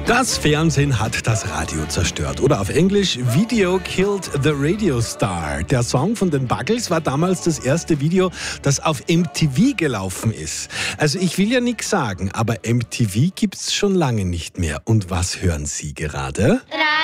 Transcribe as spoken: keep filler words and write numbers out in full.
Das Fernsehen hat das Radio zerstört. Oder auf Englisch, Video killed the radio star. Der Song von den Buggles war damals das erste Video, das auf M T V gelaufen ist. Also ich will ja nichts sagen, aber M T V gibt's schon lange nicht mehr. Und was hören Sie gerade?